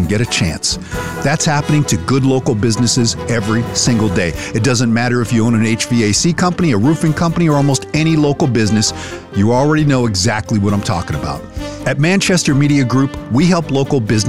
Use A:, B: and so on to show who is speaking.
A: get a chance. That's happening to good local businesses every single day. It doesn't matter if you own an HVAC company, a roofing company, or almost any local business. You already know exactly what I'm talking about. At Manchester Media Group, we help local businesses